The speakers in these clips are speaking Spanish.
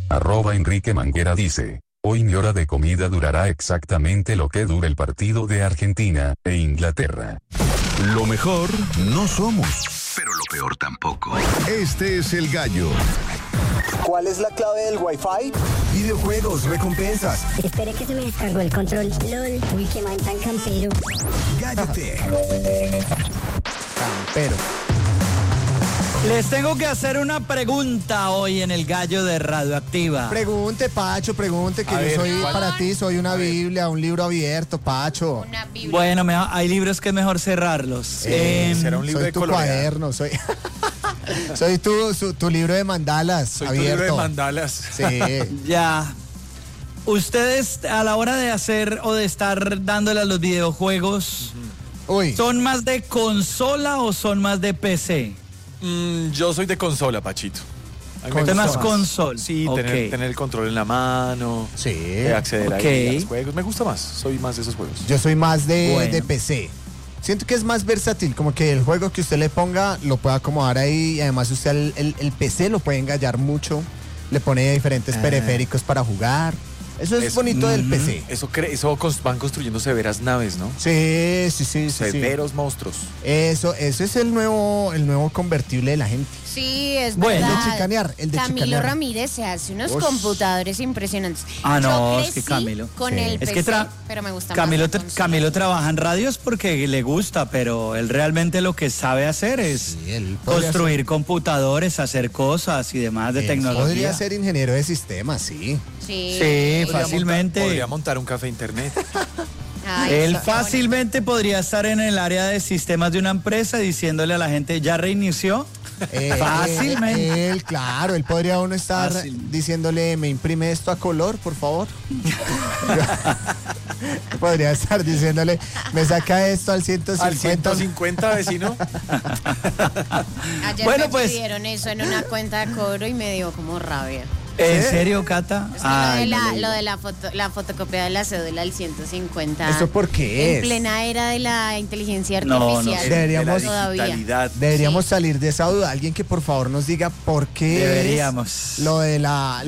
@Enrique Manguera dice: hoy mi hora de comida durará exactamente lo que dura el partido de Argentina e Inglaterra. Lo mejor no somos, pero lo peor tampoco. Este es El Gallo. ¿Cuál es la clave del Wi-Fi? Videojuegos, recompensas. Esperé que se me descargó el control. LOL. Uy, qué man tan campero. Gallo Tech. Campero. Les tengo que hacer una pregunta hoy en el Gallo de Radioactiva. Pregunte, Pacho, pregunte, que A yo ver, soy ¿cuál? para ti, soy una Biblia, un libro abierto, Pacho. Una Biblia. Bueno, hay libros que es mejor cerrarlos. Será un libro Soy de tu colorear. cuaderno, soy tu libro de mandalas Soy abierto. tu libro de mandalas. Sí. Ya. Ustedes a la hora de hacer o de estar dándole a los videojuegos, Uy. ¿son más de consola o son más de PC? Yo soy de consola, Pachito. A mí me ¿Usted gusta más console? Sí, Ok. tener el control en la mano, Sí. acceder Ok. ahí a los juegos. Me gusta más, soy más de esos juegos. Yo soy más Bueno. de PC. Siento que es más versátil, como que el juego que usted le ponga lo puede acomodar ahí y además usted el PC lo puede engallar mucho, le pone diferentes periféricos para jugar. Eso es bonito del PC. Eso van construyendo severas naves, ¿no? Sí. Severos monstruos. Eso es el nuevo convertible de la gente. Sí, es Bueno. verdad. El de Camilo chicanear. Ramírez se hace unos Ush. computadores impresionantes. Ah, no, Yo es que crecí Camilo. con Sí. el Es PC, que pero me gusta Camilo, más la consola. Camilo trabaja en radios porque le gusta, pero él realmente lo que sabe hacer es Sí, él podría construir computadores, hacer cosas y demás de Él tecnología. podría ser ingeniero de sistemas, sí. Sí. Sí, Podría fácilmente. Podría montar un café internet. Ay, Él está fácilmente podría estar en el área de sistemas de una empresa diciéndole a la gente, ¿ya reinició? Fácilmente. Claro, él podría uno estar Fácil. diciéndole, me imprime esto a color, por favor. Podría estar diciéndole, me saca esto al 150. Al 150, vecino. Ayer Bueno, me pues- pidieron eso en una cuenta de cobro y me dio como rabia. ¿En serio, Cata? Es que Ay, no le lo digo. de la fotocopia de la cédula del 150. ¿Eso por qué En es? plena era de la inteligencia No, no artificial. sé. Deberíamos- de la todavía. digitalidad. Deberíamos salir de esa duda. Alguien que por favor nos diga por qué Deberíamos. es lo de la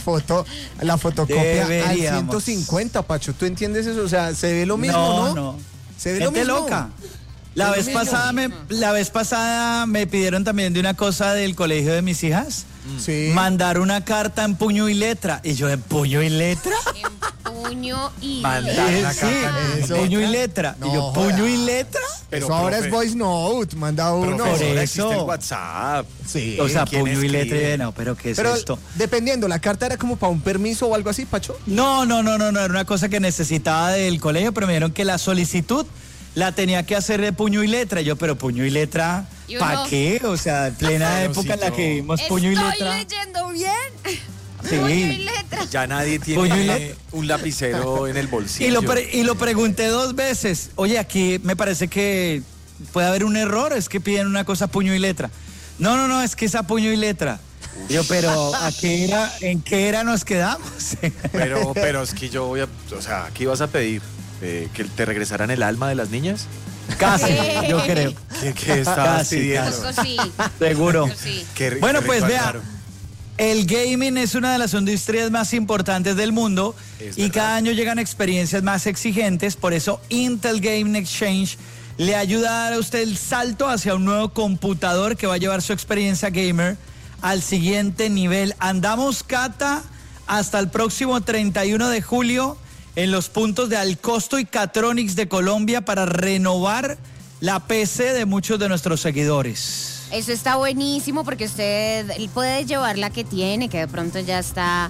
fotocopia al Deberíamos. 150, Pacho. ¿Tú entiendes eso? O sea, se ve lo mismo, ¿no? No. Se ve lo Gente mismo. loca. La Es vez, lo mismo. la vez pasada me pidieron también de una cosa del colegio de mis hijas. Sí. Mandar una carta en puño y letra. Y yo, ¿en puño y letra? En puño y Mandar letra. una Sí, carta en Eso. puño y letra. No y yo, joda. ¿puño y letra? Pero, eso ahora profe, es voice note, manda uno. Por Profesora, eso. existe el WhatsApp. Sí. O sea, ¿quién puño y escribe? letra. No, pero ¿qué es Pero esto? dependiendo, ¿la carta era como para un permiso o algo así, Pacho? No, era una cosa que necesitaba del colegio, pero me dijeron que la solicitud la tenía que hacer de puño y letra. Y yo, pero puño y letra, Y ¿para uno- qué? O sea, en plena Pero época en si la no. que vimos puño y ¿Estoy letra. leyendo bien? Sí. Puño y letra. Ya nadie Puño y tiene letra. un lapicero en el bolsillo. Y lo pregunté 2 veces. Oye, aquí me parece que puede haber un error, es que piden una cosa puño y letra. No, es que es a puño y letra. Yo, pero ¿en qué era nos quedamos? Pero es que yo voy a... O sea, ¿qué ibas a pedir? ¿Que te regresaran el alma de las niñas? Casi, yo creo. ¿Qué estabas Casi, pidiendo? Poco sí. Seguro. Poco sí. Bueno, qué pues ritual vea, raro. el gaming es una de las industrias más importantes del mundo Es y verdad. cada año llegan experiencias más exigentes, por eso Intel Gaming Exchange le ayuda a dar a usted el salto hacia un nuevo computador que va a llevar su experiencia gamer al siguiente nivel. Andamos, Cata, hasta el próximo 31 de julio en los puntos de Alcosto y Catronics de Colombia para renovar la PC de muchos de nuestros seguidores. Eso está buenísimo porque usted puede llevar la que tiene, que de pronto ya está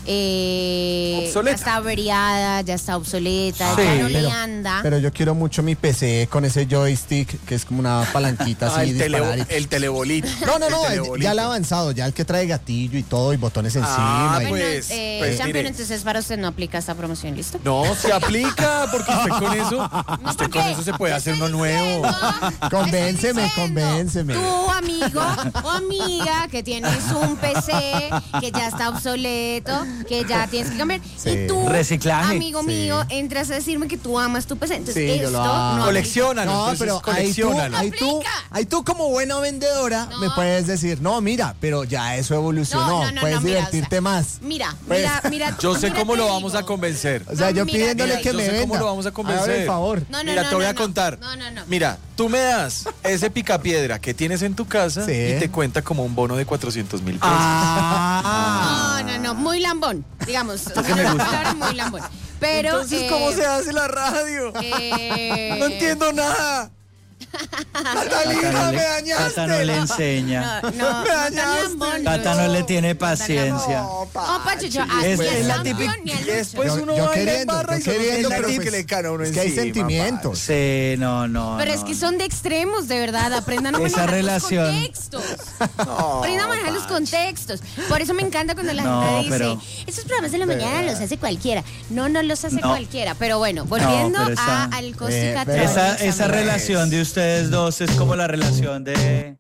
Obsoleta. ya está averiada, ya está obsoleta, Sí, ya no le pero- anda. Pero yo quiero mucho mi PC con ese joystick que es como una palanquita así. el, disparar y- el telebolito. No, El telebolito. ya el avanzado, ya el que trae gatillo y todo y botones encima. Ah, y- Bueno, pues, Champion, mire. entonces para usted no aplica esta promoción, ¿listo? No, se aplica, porque usted con eso, usted con eso se puede hacer uno nuevo. Convénceme, convénceme. Tu amigo o amiga que tienes un PC que ya está obsoleto, que ya tienes que cambiar. Sí. Y tú, Reciclaje. amigo mío, entras a decirme que tú amas tu PC. Entonces, Sí, yo esto lo amo. no Colecciónalo, No, entonces pero colecciónalo. ahí tú como buena vendedora No. me puedes decir, no, mira, pero ya eso evolucionó, puedes mira, divertirte o sea, más. Mira, Pues, mira. Yo sé mira, cómo te lo digo. vamos a convencer. O sea, No, yo mira, pidiéndole Mira, que yo me sé venda. cómo lo vamos a convencer. Hágame el favor. No, Mira, te voy a no. contar. No. Mira, tú me das ese picapiedra que tienes en tu casa Sí. y te cuenta como un bono de 400.000 pesos. No, muy lambón, digamos. O sea, que me gusta. palabra muy lambón. Pero, Entonces, ¿cómo se hace la radio? No entiendo nada. Catalina, me dañaste. Cata no le enseña. No, Me dañaste. Cata no le tiene paciencia. No, Pacho, yo Es ni al la Sampion típica- ni al Y Lucho. después uno yo baila en queriendo, barra y yo solo queriendo, es pero la pues, que le cae a uno es que hay encima, sentimientos. Sí, no. Pero es que son de extremos, de verdad. Aprendan a Esa manejar relación. los contextos. Aprendan a manejar los contextos. Por eso me encanta cuando la No, gente dice, pero- esos programas de la mañana los hace cualquiera. No los hace No. cualquiera. Pero bueno, volviendo pero esa- al costo y pero- catrón. Esa relación de ustedes dos es como la relación de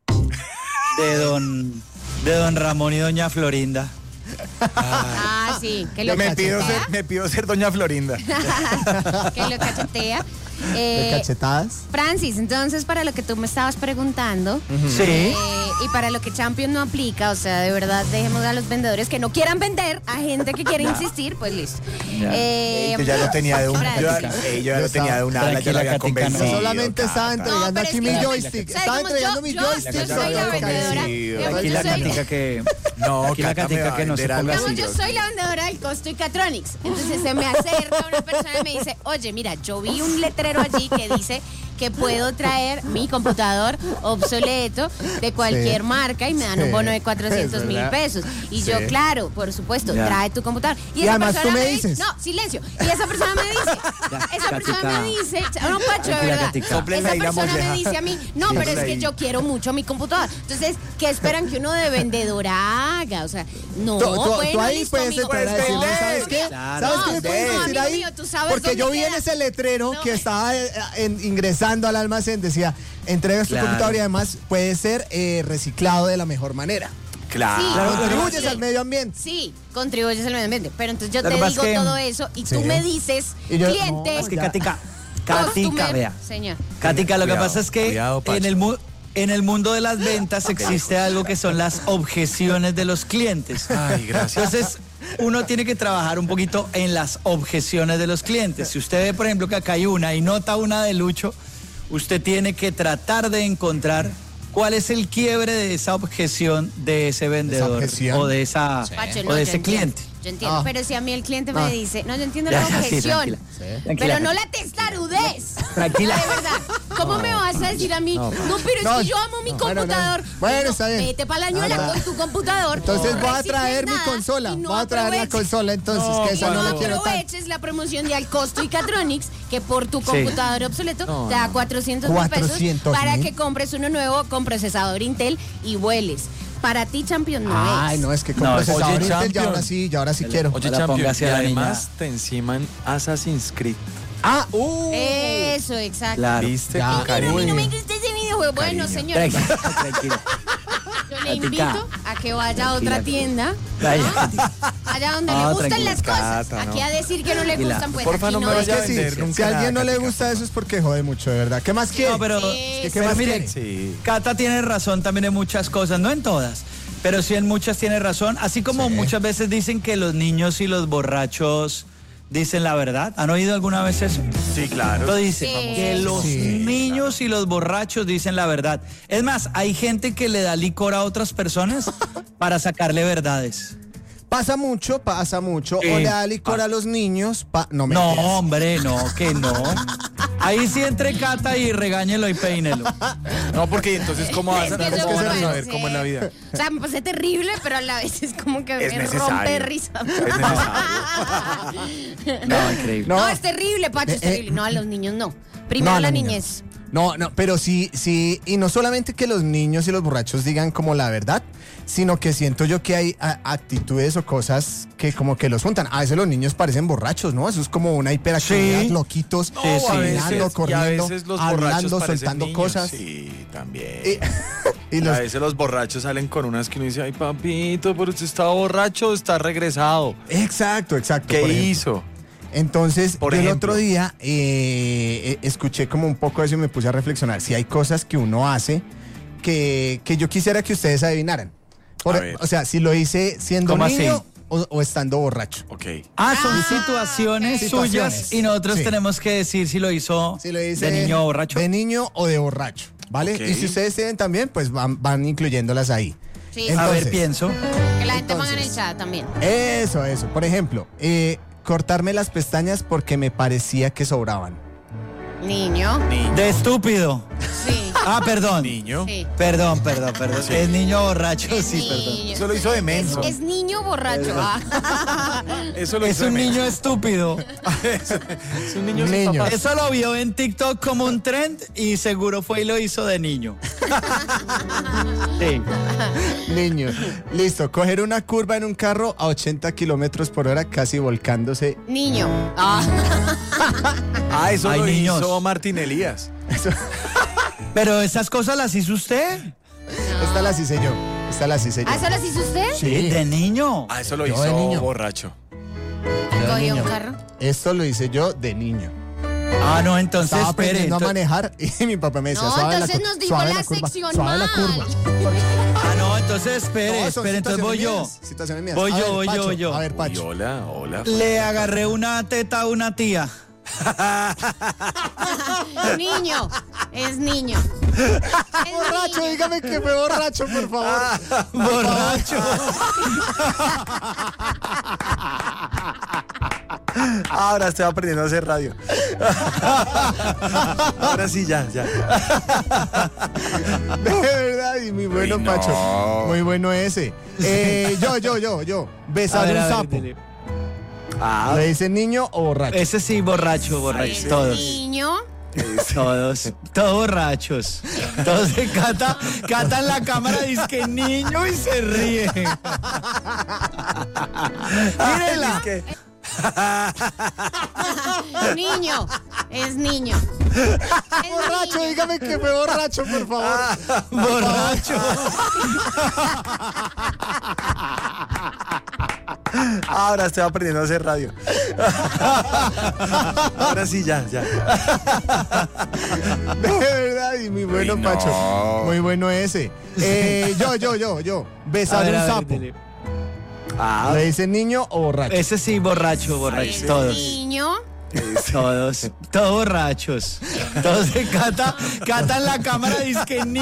don Ramón y doña Florinda. Ah, sí, que lo Me pido cachetea. ser doña Florinda. Que lo cachetea. ¿De cachetadas? Francis, entonces para lo que tú me estabas preguntando Sí. y para lo que Champion no aplica, o sea, de verdad dejemos a los vendedores que no quieran vender a gente que quiere insistir, pues listo. Ya. Yo ya lo tenía de un Francis. yo ya lo tenía de un ala, ya lo Tranquila, había Katica, Yo Sí, convencido. solamente estaba Cata. entregando pero aquí es mi que- joystick. ¿sabes Estaba cómo entregando mi yo joystick. soy la había vendedora. convencido. Digamos, Aquí yo la soy- Katica que. No, Aquí la Cata me va Katica a que no se vender ponga algo así. Digamos, yo soy la vendedora del Costo y Catronics. Entonces se me acerca una persona y me dice, oye, mira, yo vi un letrero allí que dice que puedo traer mi computador obsoleto de cualquier Sí. marca y me dan un Sí, bono de 400.000 es verdad. pesos. Y yo, Sí. claro, por supuesto, Ya. trae tu computador. Y esa además persona tú me dice, dices. no, silencio. Y esa persona me dice, esa persona Katica. me dice, no, Pacho, de Tranquila, verdad. Katica. Sóplenle Esa ahí la persona molleja. me dice a mí, no, Sí, pero es ahí. que yo quiero mucho mi computador. Entonces, ¿qué esperan que uno de vendedora haga? O sea, no, Tú bueno, ahí listo, puedes amigo. entrar a decirle, Pues, ¿sabes qué? Claro. ¿Sabes qué No, me puedes no, decir amigo ahí? mío, tú sabes Porque yo dónde vi en queda. ese letrero No. que estaba ingresando al almacén, decía, entregas tu Claro. computador y además puede ser reciclado de la mejor manera. Claro. Sí. Contribuyes Sí. al medio ambiente. Sí, contribuyes al medio ambiente. Pero entonces yo Lo te que pasa digo es que- todo eso y Sí. tú me dices, Y yo- cliente, no, Es que Ya. Katica, costumer, vea. señor. Katica, lo que Cuidado, pasa es que cuidado, Pacho. en el mundo de las ventas existe algo que son las objeciones de los clientes. Ay, gracias. Entonces, uno tiene que trabajar un poquito en las objeciones de los clientes. Si usted ve, por ejemplo, que acá hay una y nota una de Lucho, usted tiene que tratar de encontrar cuál es el quiebre de esa objeción de ese vendedor objeción. o de esa Pacho, o no, de yo ese entiendo, cliente. Yo entiendo, Ah. pero si a mí el cliente Ah. me dice, no, yo entiendo Ya, la sí, objeción, tranquila. Tranquila, pero no Katica. la testarudez. Tranquila. De verdad, ¿cómo me vas a decir a mí? No, pero No, es que yo amo mi no, bueno, computador. no. Bueno, está bien. Vete para la ñola Ah, con tu computador. Entonces no voy a recicles traer mi nada consola. y no Voy a traer la aproveches. consola entonces, No, que esa no No la quiero tanto. aproveches la promoción de Alcosto y Catronics, que por tu computador obsoleto te da 400.000 pesos 400.000. para que compres uno nuevo con procesador Intel y vueles. Para ti, Champion, no Ay, es. no, es que con No, procesador oye, Intel Champion. ya ahora sí quiero. Oye, La Champion, póngase y a la además te enciman Assassin's Creed. Ah, Eso, exacto. Claro. ¿Viste? Ya. Con A mí cariño. no me gusta ese videojuego. Bueno, Cariño. señor, Tranquila, tranquila. yo le Katica. invito a que vaya a otra Tranquila. tienda, Vaya, Katica. allá donde No, le gustan tranquila, las cosas. Cata, no. Aquí a decir que no le Tranquila. gustan, pues Porfa, aquí no me no vaya es. a Es que vender sí, nunca si a alguien no nada, le Katica. gusta eso es porque jode mucho, de verdad. ¿Qué más quiere? No, pero, ¿Qué pero más mire, quiere? Sí. Cata tiene razón también en muchas cosas, no en todas, pero sí en muchas tiene razón. Así como Sí. muchas veces dicen que los niños y los borrachos dicen la verdad. ¿Han oído alguna vez eso? Sí, claro. Lo dicen, Sí. que los Sí, niños y los borrachos dicen la verdad. Es más, hay gente que le da licor a otras personas para sacarle verdades. Pasa mucho. Sí. O le da licor a los niños. No, No, mentiras. hombre, no, que no. Ahí sí entre Cata y regáñelo y peínelo. No, porque entonces, ¿cómo vas Es a que yo cómo van a puedo saber cómo es la vida? O sea, me pasé terrible, pero a la vez es como que Es me necesario. rompe de risa. Es necesario. No, increíble. No, No. es terrible, Pacho, es Eh, terrible. No, a los niños no. Primero no, a la la niñez. No, pero sí, y no solamente que los niños y los borrachos digan como la verdad, sino que siento yo que hay actitudes o cosas que como que los juntan. A veces los niños parecen borrachos, ¿no? Eso es como una hiperactividad, loquitos, caminando, corriendo, a veces los hablando, borrachos soltando niños. cosas. Sí, también. Y A veces los borrachos salen con unas que uno dice, ay papito, pero usted está borracho, está regresado. Exacto. ¿Qué por ejemplo. hizo? Entonces, Por yo el ejemplo. otro día escuché como un poco de eso y me puse a reflexionar. Si hay cosas que uno hace que yo quisiera que ustedes adivinaran. A ver. O sea, si lo hice siendo ¿Cómo niño así? o estando borracho. Ok. Son situaciones Situaciones. suyas y nosotros Sí. tenemos que decir si lo hizo Si lo hice de niño o borracho. De niño o de borracho, ¿vale? Ok. Y si ustedes tienen también, pues van incluyéndolas ahí. Sí, A ver, Entonces, pienso. que la gente ponga en el entonces, chat también. Eso. Por ejemplo, cortarme las pestañas porque me parecía que sobraban. Niño. De estúpido. Sí. Perdón. Niño. Sí. Perdón. Es niño borracho, sí, Niño. Eso lo hizo de menso. Es niño borracho. Eso lo Es hizo un de niño menso. estúpido. Es un niño sin Niño. papás. Eso lo vio en TikTok como un trend y seguro fue y lo hizo de niño. Sí. Niño. Listo, coger una curva en un carro a 80 kilómetros por hora, casi volcándose. Niño. Eso Hay lo niños. hizo Martín Elías. Pero esas cosas las hizo usted. Esta las hice yo. ¿Eso las hizo usted? Sí. De niño. Eso lo Yo de hizo niño. borracho. Cogió un carro. Esto lo hice yo de niño. No, entonces Estaba espere. aprendiendo a manejar y mi papá me decía, No, suave entonces la, nos dijo suave la curva, sección suave la mal. curva. No, entonces espere, No, son entonces voy yo. situaciones mías. Voy A yo, ver, voy yo, Pacho, voy yo. A ver, Y Pacho. hola. Le agarré una teta a una tía. Niño. Es niño. Borracho, dígame que fue borracho, por favor. Borracho. Ahora estoy aprendiendo a hacer radio. Ahora sí, ya. De verdad, y muy bueno, Uy, no. Pacho. Muy bueno ese. Yo. Besar un sapo. dile. ¿Le dice niño o borracho? Ese sí, borracho, Es todos. niño. Todos borrachos. Todos se catan la cámara, dice que niño y se ríe. Mírenla. Niño. Es niño. Borracho, dígame que fue borracho, por favor. Borracho. Ahora estoy aprendiendo a hacer radio. Ahora sí, ya. De verdad, y muy bueno, Uy, no. Pacho. Muy bueno ese. Yo. Besar un sapo. dile. ¿Le dice niño o borracho? Ese sí, borracho, Es todos. niño. Todos borrachos. Todos se catan la cámara, dice que niño.